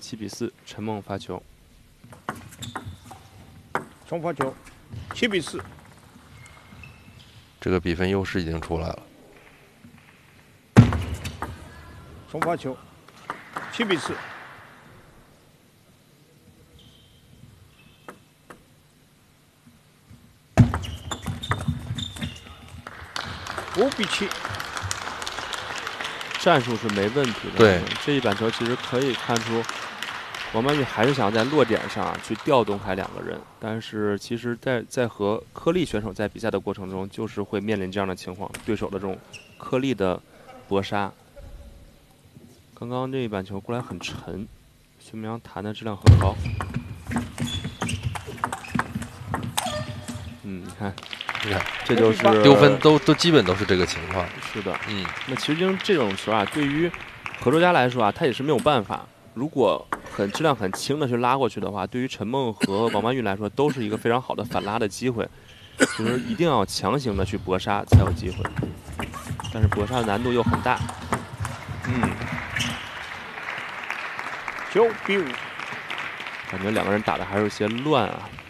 7比4，陈梦发球。 重发球，7比4。 这个比分优势已经出来了。 重发球，7比4。5比7。 战术是没问题的。 对， 这一板球其实可以看出，王曼玉还是想在落点上去调动开2个人，但是其实在和颗粒选手在比赛的过程中，就是会面临这样的情况，对手的这种颗粒的搏杀。刚刚这一板球过来很沉，孙明阳弹的质量很高。你看。这就是丢分都基本都是这个情况。 是的，那其实这种球啊，对于何卓佳来说啊，他也是没有办法。如果质量很轻的去拉过去的话，对于陈梦和王曼玉来说，都是一个非常好的反拉的机会。就是一定要强行的去搏杀才有机会，但是搏杀的难度又很大。 9比5。 感觉2个人打的还是有些乱啊。